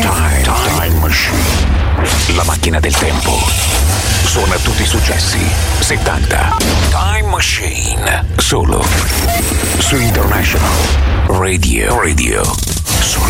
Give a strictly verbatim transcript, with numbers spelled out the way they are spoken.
Time, time Machine. La macchina del tempo. Suona tutti i successi settanta. Time Machine. Solo su International Radio. Radio.